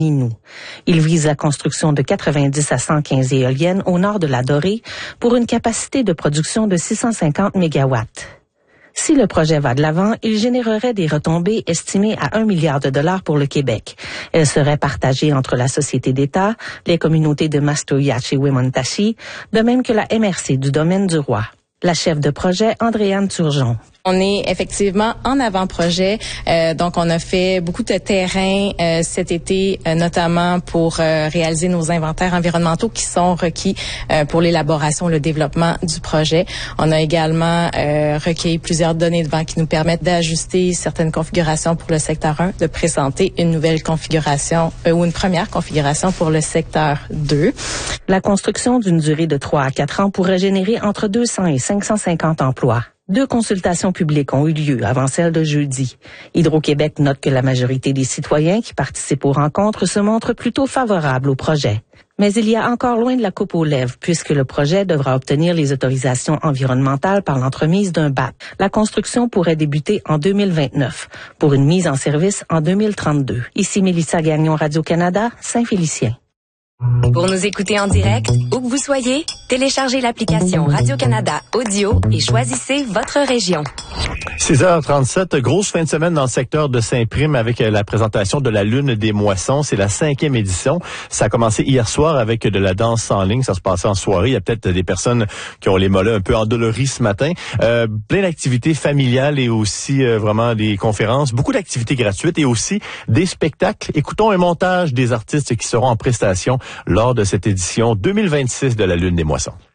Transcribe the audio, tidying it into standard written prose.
Inou. Il vise la construction de 90 à 115 éoliennes au nord de la Dorée pour une capacité de production de 650 mégawatts. Si le projet va de l'avant, il générerait des retombées estimées à 1 milliard de dollars pour le Québec. Elles seraient partagées entre la Société d'État, les communautés de Mastoyatch et Wemontashi, de même que la MRC du domaine du Roi. La chef de projet, Andréane Turgeon. On est effectivement en avant-projet, donc on a fait beaucoup de terrain cet été, notamment pour réaliser nos inventaires environnementaux qui sont requis pour l'élaboration, le développement du projet. On a également recueilli plusieurs données de vent qui nous permettent d'ajuster certaines configurations pour le secteur 1, de présenter une nouvelle configuration ou une première configuration pour le secteur 2. La construction d'une durée de 3 à 4 ans pourrait générer entre 200 et 550 emplois. 2 consultations publiques ont eu lieu avant celle de jeudi. Hydro-Québec note que la majorité des citoyens qui participent aux rencontres se montrent plutôt favorables au projet. Mais il y a encore loin de la coupe aux lèvres puisque le projet devra obtenir les autorisations environnementales par l'entremise d'un BAP. La construction pourrait débuter en 2029 pour une mise en service en 2032. Ici Mélissa Gagnon, Radio-Canada, Saint-Félicien. Pour nous écouter en direct, où que vous soyez, téléchargez l'application Radio-Canada Audio et choisissez votre région. 6h37, grosse fin de semaine dans le secteur de Saint-Prime avec la présentation de la Lune des Moissons. C'est la 5e édition. Ça a commencé hier soir avec de la danse en ligne. Ça se passait en soirée. Il y a peut-être des personnes qui ont les mollets un peu endoloris ce matin. Plein d'activités familiales et aussi vraiment des conférences. Beaucoup d'activités gratuites et aussi des spectacles. Écoutons un montage des artistes qui seront en prestation lors de cette édition 2026 de la Lune des Moissons.